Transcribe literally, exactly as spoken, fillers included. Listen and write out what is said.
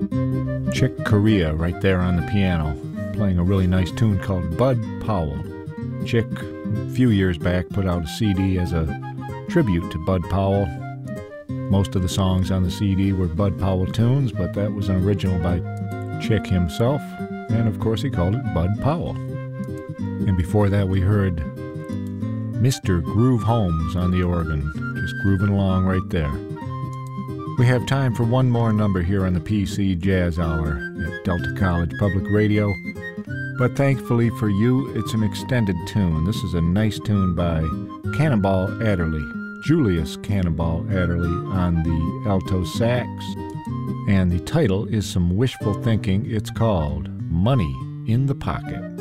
Chick Corea right there on the piano, playing a really nice tune called Bud Powell. Chick, a few years back, put out a C D as a tribute to Bud Powell. Most of the songs on the C D were Bud Powell tunes, but that was an original by Chick himself, and of course he called it Bud Powell. And before that we heard Mister Groove Holmes on the organ, just grooving along right there. We have time for one more number here on the P C Jazz Hour at Delta College Public Radio, but thankfully for you, it's an extended tune. This is a nice tune by Cannonball Adderley, Julius Cannonball Adderley on the alto sax, and the title is some wishful thinking. It's called Money in the Pocket.